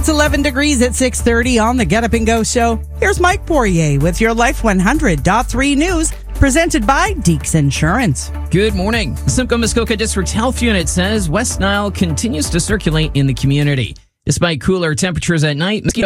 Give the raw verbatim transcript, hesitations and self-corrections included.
It's eleven degrees at six thirty on the Get Up and Go show. Here's Mike Poirier with your Life one hundred point three news, presented by Deeks Insurance. Good morning. Simcoe Muskoka District Health Unit says West Nile continues to circulate in the community. Despite cooler temperatures at night, mosquito